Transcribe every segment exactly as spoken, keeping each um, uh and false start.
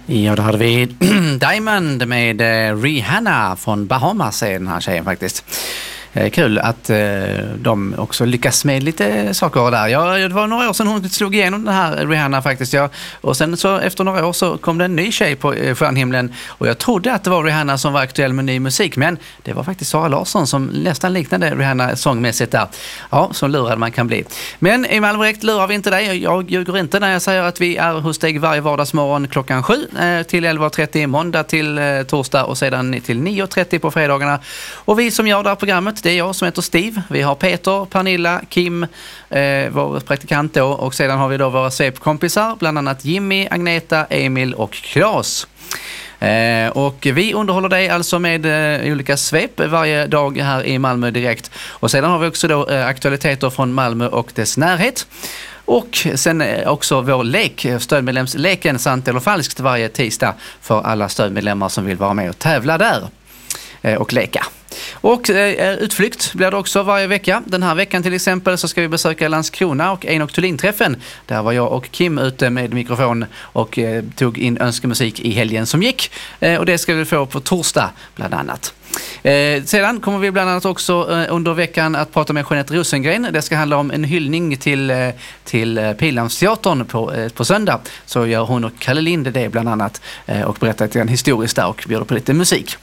Ja, då hade vi Diamond med Rihanna från Bahamas, är den här tjejen faktiskt. Kul att eh, de också lyckas med lite saker där. Ja, det var några år sedan hon slog igenom den här Rihanna faktiskt. Ja. Och sen så efter några år så kom det en ny tjej på eh, stjärnhimlen. Och jag trodde att det var Rihanna som var aktuell med ny musik. Men det var faktiskt Sara Larsson som nästan liknade Rihanna sångmässigt där. Ja, så lurad man kan bli. Men i Malmö Direkt lurar vi inte dig. Jag ljuger inte när jag säger att vi är hos dig varje vardagsmorgon klockan sju eh, till elva och trettio, måndag till eh, torsdag och sedan till nio och trettio på fredagarna. Och vi som gör det här programmet, det är jag som heter Steve. Vi har Peter, Pernilla, Kim, eh, vår praktikant då. Och sedan har vi då våra svepkompisar, bland annat Jimmy, Agneta, Emil och Claes. Eh, och vi underhåller dig alltså med eh, olika svep varje dag här i Malmö Direkt. Och sedan har vi också då eh, aktualiteter från Malmö och dess närhet. Och sen också vår lek, stödmedlemsleken Sant eller falskt varje tisdag för alla stödmedlemmar som vill vara med och tävla där eh, och leka. Och eh, utflykt blir det också varje vecka. Den här veckan till exempel så ska vi besöka Landskrona och Enoch Thulin-träffen. Där var jag och Kim ute med mikrofon och eh, tog in önskemusik i helgen som gick. Eh, och det ska vi få på torsdag bland annat. Eh, sedan kommer vi bland annat också eh, under veckan att prata med Jeanette Rosengren. Det ska handla om en hyllning till, eh, till eh, Pildammsteatern på, eh, på söndag. Så gör hon och Kalle Linde det bland annat eh, och berättar lite historiskt där och bjuder på lite musik.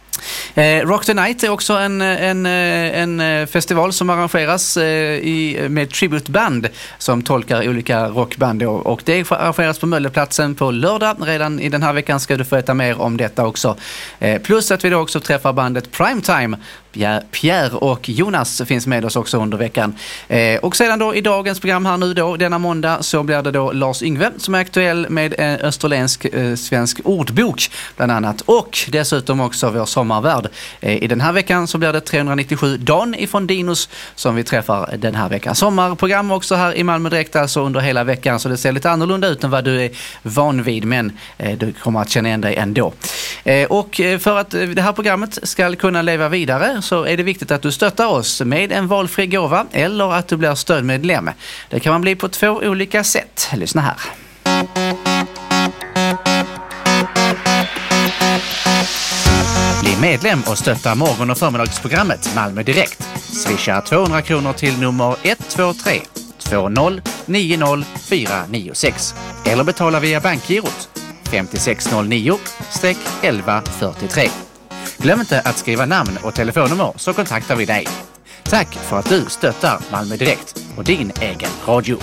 Eh, Rock the Night är också en, en, en festival som arrangeras eh, i, med tributeband som tolkar olika rockband då, och det arrangeras på Mölleplatsen på lördag. Redan i den här veckan ska du få veta mer om detta också. Eh, plus att vi då också träffar bandet Primetime. Pierre och Jonas finns med oss också under veckan. Eh, och sedan då i dagens program här nu då, denna måndag, så blir det då Lars Yngve som är aktuell med en österländsk eh, svensk ordbok bland annat. Och dessutom också vår sommarvärld. Eh, I den här veckan så blir det trehundranittiosju Dan ifrån Dinos som vi träffar den här veckan. Sommarprogram också här i Malmö Direkt alltså under hela veckan, så det ser lite annorlunda ut än vad du är van vid, men eh, du kommer att känna igen dig ändå. Eh, och för att det här programmet ska kunna leva vidare så är det viktigt att du stöttar oss med en valfri gåva eller att du blir stödmedlem. Det kan man bli på två olika sätt. Lyssna här. Bli medlem och stötta morgon- och förmiddagsprogrammet Malmö Direkt. Swisha tvåhundra kronor till nummer ett två tre två noll nio noll fyra nio sex eller betala via bankgirot fem sex noll nio elva fyrtiotre. Glöm inte att skriva namn och telefonnummer så kontaktar vi dig. Tack för att du stöttar Malmö Direkt och din egen radio.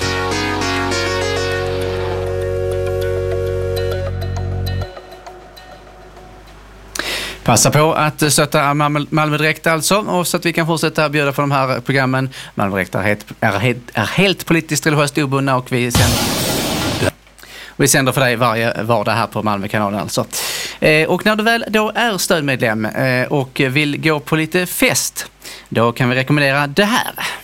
Passa på att stötta Malmö Direkt alltså, och så att vi kan fortsätta bjuda på de här programmen. Malmö Direkt är helt, är helt, är helt politiskt religiöst obundna och vi sänder, vi sänder för dig varje vardag här på Malmökanalen alltså. Eh, och när du väl då är stödmedlem eh, och vill gå på lite fest, då kan vi rekommendera det här.